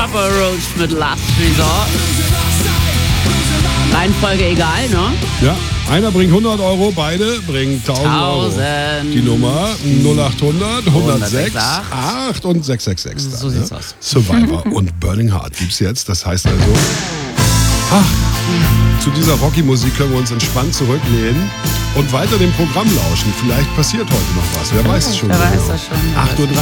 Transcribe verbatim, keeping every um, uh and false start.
Papa Roach mit Last Resort. Reihenfolge egal, ne? Ja, einer bringt hundert Euro, beide bringen tausend Euro. Die Nummer null acht hundert, hundertsechs, acht und sechs sechs sechs. So dann, sieht's ne? aus. Survivor und Burning Heart gibt's jetzt. Das heißt also, ach, zu dieser Rocky-Musik können wir uns entspannt zurücklehnen und weiter dem Programm lauschen. Vielleicht passiert heute noch was. Wer weiß es schon. Wer genau. weiß das schon. acht Uhr dreißig.